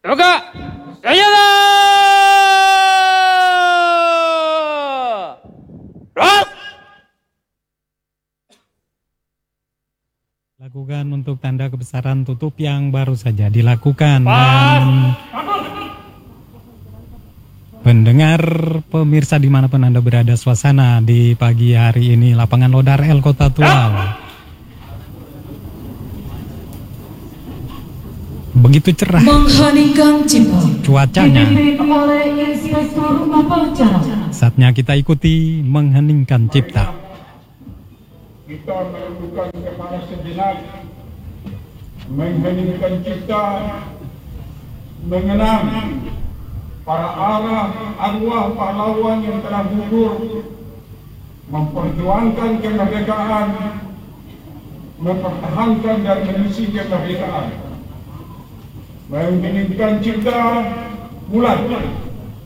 Terbuka. Senjata. Rock. Lakukan untuk tanda kebesaran tutup yang baru saja dilakukan. Dan pendengar pemirsa dimanapun Anda berada, suasana di pagi hari ini lapangan Lodar El Kota Tual begitu cerah cuacanya. Saatnya kita ikuti mengheningkan cipta. Kita menundukkan kepala sejenak, mengheningkan cipta, mengenang para arwah pahlawan yang telah gugur memperjuangkan kemerdekaan, mempertahankan dan mengisi kemerdekaan. Mengheningkan cipta, mulai.